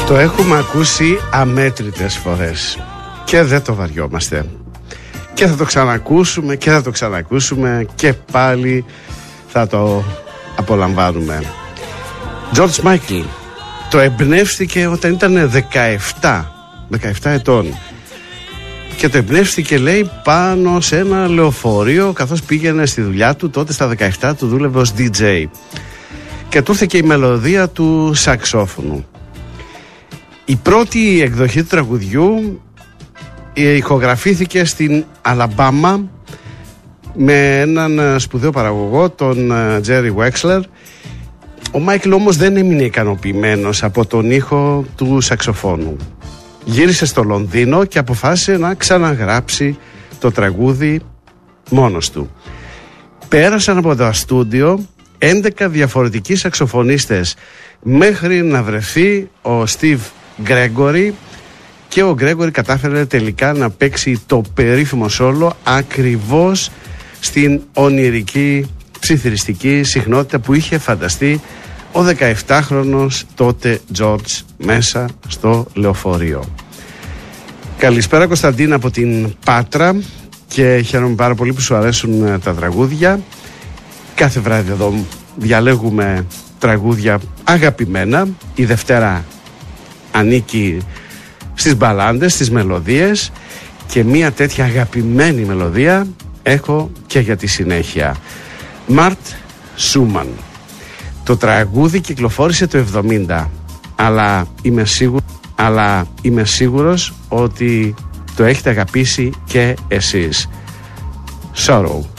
Το έχουμε ακούσει αμέτρητες φορές και δεν το βαριόμαστε. Και θα το ξανακούσουμε και θα το ξανακούσουμε και πάλι θα το απολαμβάνουμε. George Michael το εμπνεύστηκε όταν ήταν 17 ετών και το εμπνεύστηκε, λέει, πάνω σε ένα λεωφορείο καθώς πήγαινε στη δουλειά του. Τότε στα 17 του δούλευε ως DJ και του ήρθε και η μελωδία του σαξόφωνου. Η πρώτη εκδοχή του τραγουδιού ηχογραφήθηκε στην Αλαμπάμα με έναν σπουδαίο παραγωγό, τον Τζέρι Βέξλερ. Ο Μάικλ όμως δεν έμεινε ικανοποιημένος από τον ήχο του σαξοφώνου. Γύρισε στο Λονδίνο και αποφάσισε να ξαναγράψει το τραγούδι μόνος του. Πέρασαν από το στούντιο 11 διαφορετικοί σαξοφωνίστες μέχρι να βρεθεί ο Στίβ Γκρέγκορι, και ο Γκρέγκορι κατάφερε τελικά να παίξει το περίφημο σόλο ακριβώς στην ονειρική ψιθυριστική συχνότητα που είχε φανταστεί ο 17χρονος τότε George μέσα στο λεωφορείο. Καλησπέρα Κωνσταντίνα από την Πάτρα, και χαίρομαι πάρα πολύ που σου αρέσουν τα τραγούδια. Κάθε βράδυ εδώ διαλέγουμε τραγούδια αγαπημένα. Η Δευτέρα ανήκει στις μπαλάντες, στις μελωδίες, και μία τέτοια αγαπημένη μελωδία έχω και για τη συνέχεια. Μαρτ Σούμαν. Το τραγούδι κυκλοφόρησε το 70, αλλά είμαι σίγουρος ότι το έχετε αγαπήσει και εσείς. Sorrow.